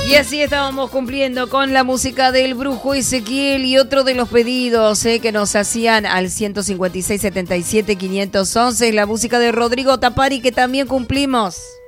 Y así estábamos cumpliendo con la música del Brujo Ezequiel y otro de los pedidos que nos hacían al 156 77 511, la música de Rodrigo Tapari, que también cumplimos.